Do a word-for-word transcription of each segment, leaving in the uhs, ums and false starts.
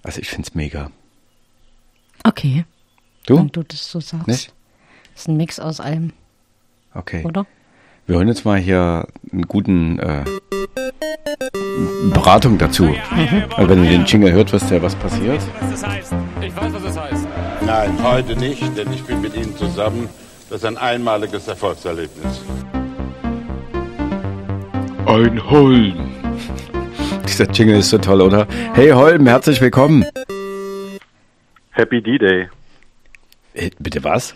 Also ich find's mega. Okay. Du? Wenn du das so sagst. Nicht? Das ist ein Mix aus allem. Okay. Oder? Wir holen jetzt mal hier einen guten äh, Beratung dazu. Mhm. Also wenn ihr den Jingle hört, wisst ihr, was passiert. Was das heißt. Ich weiß, was das heißt. Nein, heute nicht, denn ich bin mit Ihnen zusammen. Das ist ein einmaliges Erfolgserlebnis. Ein Holm. Dieser Jingle ist so toll, oder? Hey Holm, herzlich willkommen. Happy D-Day. Äh, bitte was?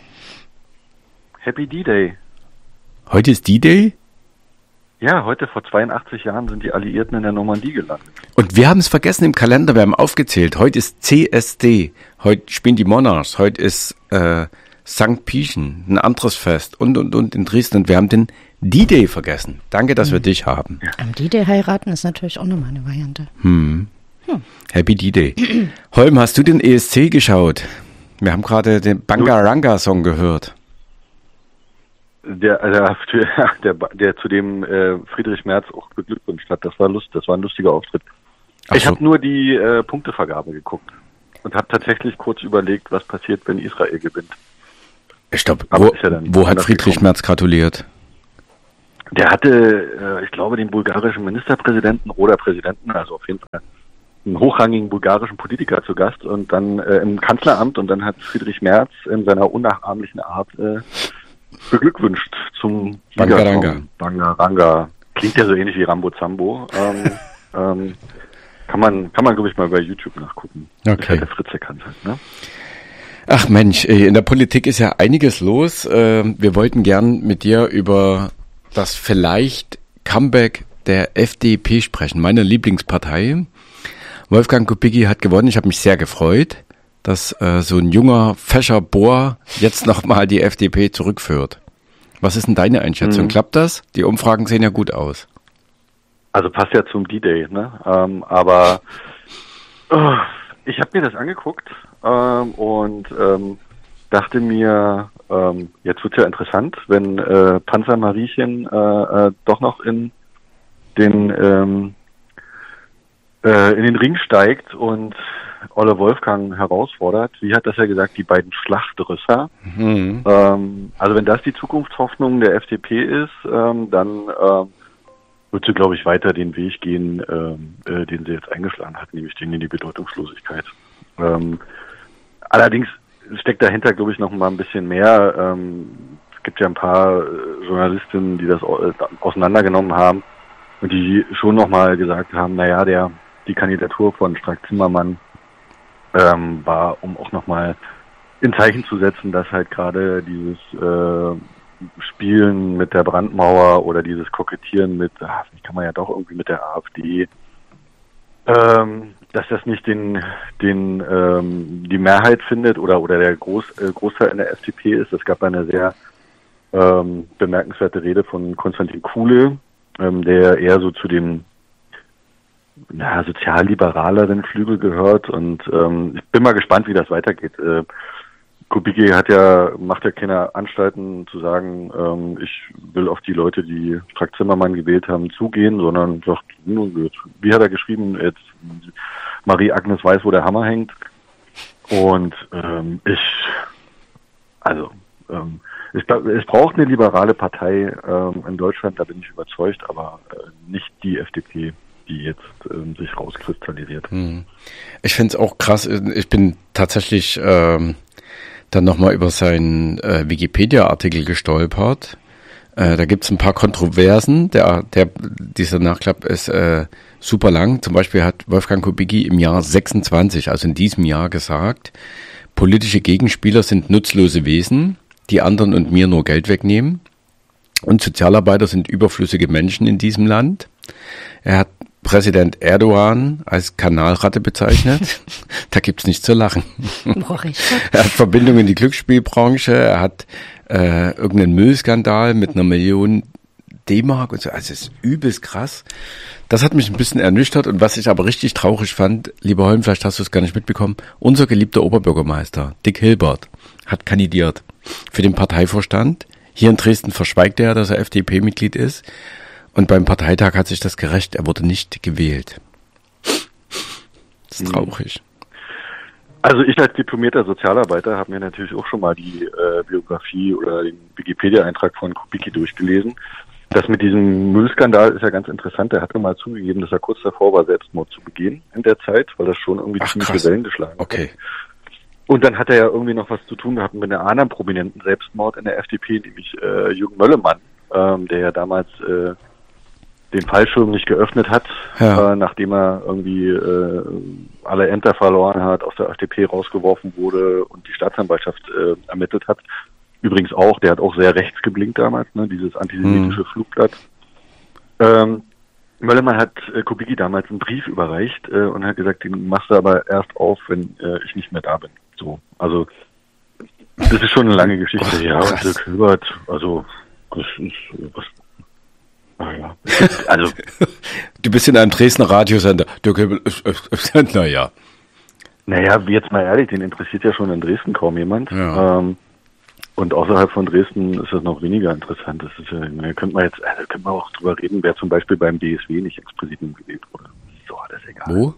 Happy D-Day. Heute ist D-Day? Ja, heute vor zweiundachtzig Jahren sind die Alliierten in der Normandie gelandet. Und wir haben es vergessen im Kalender, wir haben aufgezählt. Heute ist C S D, heute spielen die Monarchs, heute ist äh, Sankt Pieschen, ein anderes Fest und, und, und in Dresden. Und wir haben den D-Day vergessen. Danke, dass mhm. wir dich haben. Ja. Am D-Day heiraten ist natürlich auch nochmal eine Variante. Hm. Hm. Happy D-Day. Holm, hast du den E S C geschaut? Wir haben gerade den Bangaranga-Song gehört. Der, der, der, der zu dem äh, Friedrich Merz auch beglückwünscht hat. Das war Lust, das war ein lustiger Auftritt. Ach ich so. habe nur die äh, Punktevergabe geguckt und habe tatsächlich kurz überlegt, was passiert, wenn Israel gewinnt. Ich glaube, wo, ja wo hat Friedrich gekommen. Merz gratuliert? Der hatte, äh, ich glaube, den bulgarischen Ministerpräsidenten oder Präsidenten, also auf jeden Fall einen hochrangigen bulgarischen Politiker zu Gast und dann äh, im Kanzleramt und dann hat Friedrich Merz in seiner unnachahmlichen Art äh, beglückwünscht zum Bangaranga. Bangaranga. Klingt ja so ähnlich wie Rambo Zambo. Ähm, ähm, kann man, kann man glaube ich mal bei YouTube nachgucken. Okay. Das hat der Fritz erkannt hat, ne? Ach Mensch, in der Politik ist ja einiges los. Wir wollten gern mit dir über das vielleicht Comeback der F D P sprechen, meine Lieblingspartei. Wolfgang Kubicki hat gewonnen, ich habe mich sehr gefreut, dass äh, so ein junger, fescher Bohr jetzt nochmal die F D P zurückführt. Was ist denn deine Einschätzung? Mhm. Klappt das? Die Umfragen sehen ja gut aus. Also passt ja zum D-Day, ne? Ähm, aber oh, ich habe mir das angeguckt ähm, und ähm, dachte mir, ähm, jetzt wird's ja interessant, wenn äh, Panzer Mariechen äh, äh, doch noch in den ähm, äh, in den Ring steigt und Olle Wolfgang herausfordert. Wie hat das ja gesagt, die beiden Schlachtrösser. Mhm. Ähm, also wenn das die Zukunftshoffnung der F D P ist, ähm, dann ähm, wird sie, glaube ich, weiter den Weg gehen, ähm, äh, den sie jetzt eingeschlagen hat, nämlich den in die Bedeutungslosigkeit. Ähm, allerdings steckt dahinter, glaube ich, noch mal ein bisschen mehr. Ähm, es gibt ja ein paar äh, Journalistinnen, die das äh, auseinandergenommen haben und die schon noch mal gesagt haben, naja, der die Kandidatur von Strack-Zimmermann ähm, war, um auch noch mal in Zeichen zu setzen, dass halt gerade dieses äh, Spielen mit der Brandmauer oder dieses Kokettieren mit, ach, kann man ja doch irgendwie mit der AfD, ähm, dass das nicht den, den, ähm, die Mehrheit findet oder, oder der Groß, äh, Großteil in der F D P ist. Es gab eine sehr ähm, bemerkenswerte Rede von Konstantin Kuhle, ähm, der eher so zu dem ja, sozialliberaleren Flügel gehört und ähm, ich bin mal gespannt, wie das weitergeht. Äh, Kubicki hat ja, macht ja keine Anstalten zu sagen, ähm, ich will auf die Leute, die Strack Zimmermann gewählt haben, zugehen, sondern sagt, wie hat er geschrieben, jetzt Marie-Agnes weiß, wo der Hammer hängt. Und ähm, ich, also, ähm, ich glaube, es braucht eine liberale Partei ähm, in Deutschland, da bin ich überzeugt, aber äh, nicht die F D P, die jetzt ähm, sich rauskristallisiert. Hm. Ich finde es auch krass, ich bin tatsächlich ähm, dann nochmal über seinen äh, Wikipedia-Artikel gestolpert. Äh, da gibt's ein paar Kontroversen. Der, der, dieser Nachklapp ist äh, super lang. Zum Beispiel hat Wolfgang Kubicki im Jahr sechsundzwanzig, also in diesem Jahr, gesagt, politische Gegenspieler sind nutzlose Wesen, die anderen und mir nur Geld wegnehmen. Und Sozialarbeiter sind überflüssige Menschen in diesem Land. Er hat Präsident Erdogan als Kanalratte bezeichnet. Da gibt's nichts zu lachen. Boah, er hat Verbindungen in die Glücksspielbranche, er hat äh, irgendeinen Müllskandal mit einer Million D-Mark und so. Also es ist übelst krass. Das hat mich ein bisschen ernüchtert und was ich aber richtig traurig fand, lieber Holm, vielleicht hast du es gar nicht mitbekommen, unser geliebter Oberbürgermeister, Dick Hilbert, hat kandidiert für den Parteivorstand. Hier in Dresden verschweigt er, dass er F D P-Mitglied ist. Und beim Parteitag hat sich das gerächt, er wurde nicht gewählt. Das ist traurig. Also ich als diplomierter Sozialarbeiter habe mir natürlich auch schon mal die äh, Biografie oder den Wikipedia-Eintrag von Kubicki durchgelesen. Das mit diesem Müllskandal ist ja ganz interessant. Er hatte mal zugegeben, dass er kurz davor war, Selbstmord zu begehen in der Zeit, weil das schon irgendwie Ach, ziemliche krass. Wellen geschlagen hat. Okay. Und dann hat er ja irgendwie noch was zu tun gehabt mit einem anderen prominenten Selbstmord in der F D P, nämlich äh, Jürgen Möllemann, ähm, der ja damals äh, den Fallschirm nicht geöffnet hat, Ja. äh, nachdem er irgendwie äh, alle Ämter verloren hat, aus der F D P rausgeworfen wurde und die Staatsanwaltschaft äh, ermittelt hat. Übrigens auch, der hat auch sehr rechts geblinkt damals, ne, dieses antisemitische Mhm. Flugblatt. Ähm, Möllemann hat äh, Kubicki damals einen Brief überreicht äh, und hat gesagt, den machst du aber erst auf, wenn äh, ich nicht mehr da bin. So, also das ist schon eine lange Geschichte. Ach, ja, krass. und Dirk Hilbert, also das ist was. Ah, ja. Also Du bist in einem Dresdner Radiosender. Du, naja. naja, jetzt mal ehrlich, den interessiert ja schon in Dresden kaum jemand. Ja. Ähm, und außerhalb von Dresden ist das noch weniger interessant. Das ist ja, da könnte man jetzt, also könnte man auch drüber reden, wer zum Beispiel beim B S W nicht ins Präsidium gewählt wurde. So, das ist egal. Wo?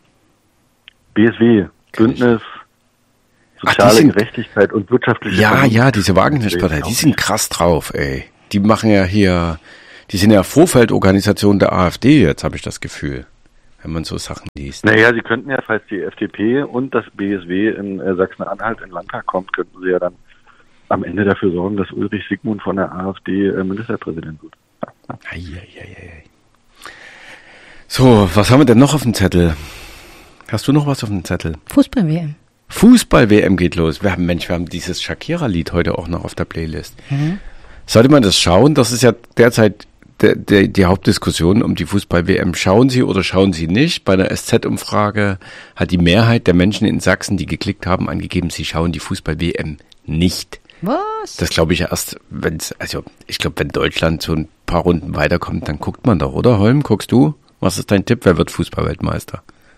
B S W, Bündnis, Ach, die soziale sind- Gerechtigkeit und wirtschaftliche Ja, Vernunft. ja, diese Wagenknecht-Partei, die sind krass drauf, ey. Die machen ja hier, die sind ja Vorfeldorganisation der AfD jetzt, habe ich das Gefühl, wenn man so Sachen liest. Naja, sie könnten ja, falls die F D P und das B S W in äh, Sachsen-Anhalt in den Landtag kommt, könnten sie ja dann am Ende dafür sorgen, dass Ulrich Sigmund von der AfD äh, Ministerpräsident wird. Ei, ei, ei, ei. So, was haben wir denn noch auf dem Zettel? Hast du noch was auf dem Zettel? Fußball-W M. Fußball-W M geht los. Wir haben, Mensch, wir haben dieses Shakira-Lied heute auch noch auf der Playlist. Mhm. Sollte man das schauen? Das ist ja derzeit der, der, die Hauptdiskussion um die Fußball-W M. Schauen Sie oder schauen Sie nicht? Bei einer S Z-Umfrage hat die Mehrheit der Menschen in Sachsen, die geklickt haben, angegeben, sie schauen die Fußball-W M nicht. Was? Das glaube ich erst, wenn es, also ich glaube, wenn Deutschland so ein paar Runden weiterkommt, dann guckt man doch, oder Holm? Guckst du? Was ist dein Tipp? Wer wird Fußball-Weltmeister?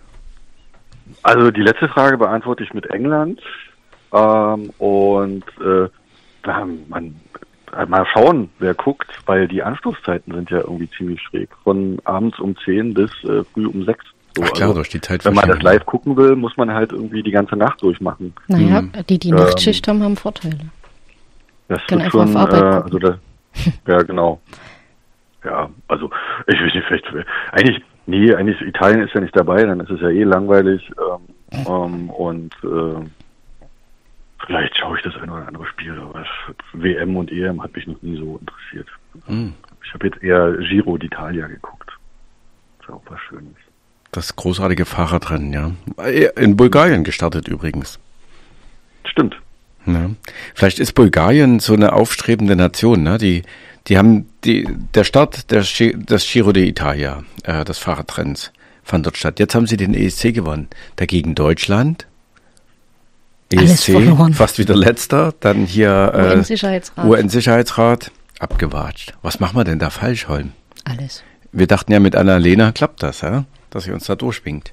Also die letzte Frage beantworte ich mit England. Ähm, und äh, da man mal schauen, wer guckt, weil die Anstoßzeiten sind ja irgendwie ziemlich schräg. Von abends um zehn bis äh, früh um sechs. So, Ach klar, also, durch die Zeit. wenn man das live gucken will, muss man halt irgendwie die ganze Nacht durchmachen. Naja, Mhm. die, die Ähm, Nachtschicht haben, haben Vorteile. Das Können wird einfach schon, auf äh, Arbeit also da, ja genau. Ja, also ich weiß nicht, vielleicht eigentlich, nee, eigentlich Italien ist ja nicht dabei, dann ist es ja eh langweilig ähm, ähm, und äh, vielleicht schaue ich das ein oder andere Spiel, aber es- W M und E M hat mich noch nie so interessiert. Hm. Ich habe jetzt eher Giro d'Italia geguckt. Das ist auch was Schönes. Das großartige Fahrradrennen, ja. In Bulgarien gestartet übrigens. Stimmt. Ja. Vielleicht ist Bulgarien so eine aufstrebende Nation, ne? Die, die haben die, der Start der Gi- des Giro d'Italia, äh, des Fahrradrennens, fand dort statt. Jetzt haben sie den E S C gewonnen. Dagegen Deutschland. Alles E S C, verloren. fast wieder letzter. Dann hier U äh, N-Sicherheitsrat. U N-Sicherheitsrat. Abgewatscht. Was machen wir denn da falsch, Holm? Alles. Wir dachten ja, mit Annalena klappt das, ja? Dass sie uns da durchwinkt.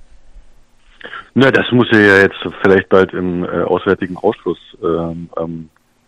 Na, das muss er ja jetzt vielleicht bald im äh, Auswärtigen Ausschuss ähm, ähm,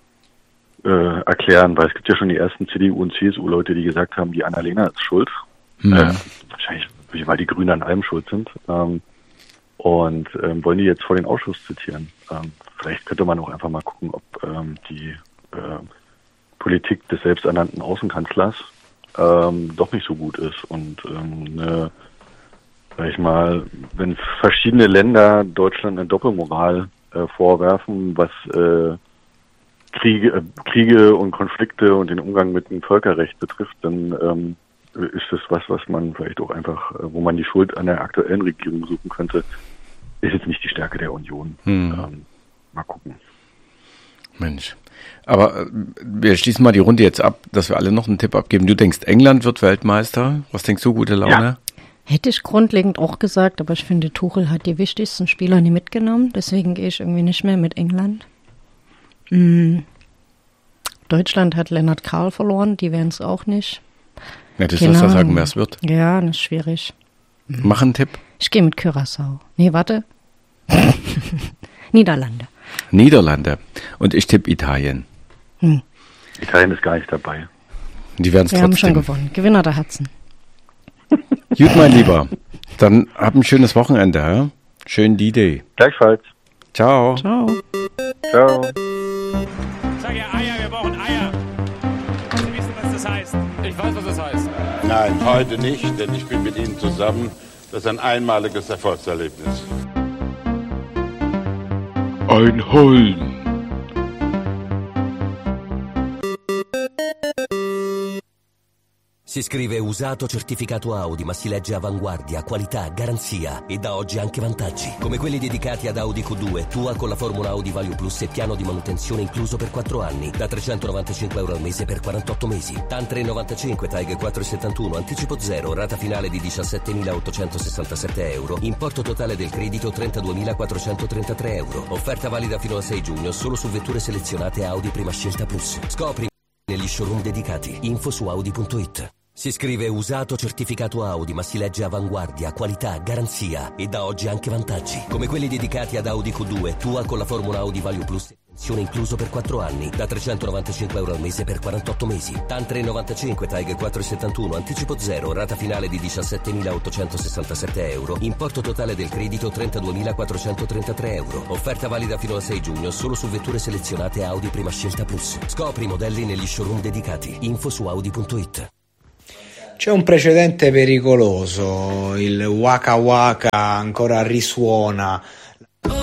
äh, erklären, weil es gibt ja schon die ersten C D U und C S U-Leute, die gesagt haben, die Annalena ist schuld. Hm. Äh, wahrscheinlich, weil die Grünen an allem schuld sind. Ähm, und ähm, wollen die jetzt vor den Ausschuss zitieren. Ähm, vielleicht könnte man auch einfach mal gucken, ob ähm, die äh, Politik des selbsternannten Außenkanzlers ähm, doch nicht so gut ist und ähm, eine, sag ich mal, wenn verschiedene Länder Deutschland eine Doppelmoral äh, vorwerfen, was äh, Kriege, äh, Kriege und Konflikte und den Umgang mit dem Völkerrecht betrifft, dann ähm, ist das was, was man vielleicht auch einfach, äh, wo man die Schuld an der aktuellen Regierung suchen könnte, ist jetzt nicht die Stärke der Union. Hm. Ähm, mal gucken. Mensch. Aber äh, wir schließen mal die Runde jetzt ab, dass wir alle noch einen Tipp abgeben. Du denkst, England wird Weltmeister. Was denkst du, gute Laune? Ja. Hätte ich grundlegend auch gesagt, aber ich finde, Tuchel hat die wichtigsten Spieler nie mitgenommen. Deswegen gehe ich irgendwie nicht mehr mit England. Mm. Deutschland hat Lennart Karl verloren, die werden es auch nicht. Ja, du Genau. sollst ja sagen, wer es wird. Ja, das ist schwierig. Mach einen Tipp. Ich gehe mit Curaçao. Nee, warte. Niederlande. Niederlande. Und ich tippe Italien. Hm. Italien ist gar nicht dabei. Die werden es Wir haben schon trotzdem. gewonnen. Gewinner der Hudson. Gut, mein Lieber. Dann hab ein schönes Wochenende. Ja? Schönen D-Day. Gleichfalls. Ciao. Ciao. Ciao. Sag ja Eier, wir brauchen Eier. Sie wissen, was das heißt. Ich weiß, was das heißt. Nein, heute nicht, denn ich bin mit Ihnen zusammen. Das ist ein einmaliges Erfolgserlebnis. Ein Holm. Si scrive usato certificato Audi, ma si legge avanguardia, qualità, garanzia e da oggi anche vantaggi. Come quelli dedicati ad Audi Q due, tua con la formula Audi Value Plus e piano di manutenzione incluso per quattro anni, da trecentonovantacinque euro al mese per quarantotto mesi. T A N tre virgola novantacinque, T A I G quattro virgola settantuno, anticipo zero, rata finale di diciassettemilaottocentosessantasette euro, importo totale del credito trentaduemilaquattrocentotrentatré euro. Offerta valida fino al sei giugno solo su vetture selezionate Audi Prima Scelta Plus. Scopri negli showroom dedicati. Info su audi punto it. Si scrive usato certificato Audi, ma si legge avanguardia, qualità, garanzia e da oggi anche vantaggi. Come quelli dedicati ad Audi Q due, tua con la formula Audi Value Plus e pensione incluso per quattro anni, da trecentonovantacinque euro al mese per quarantotto mesi. T A N tre virgola novantacinque, T A I G quattro virgola settantuno, anticipo zero, rata finale di diciassettemilaottocentosessantasette euro, importo totale del credito trentaduemilaquattrocentotrentatré euro. Offerta valida fino al sei giugno solo su vetture selezionate Audi Prima Scelta Plus. Scopri i modelli negli showroom dedicati. Info su audi punto it. C'è un precedente pericoloso, il Waka Waka ancora risuona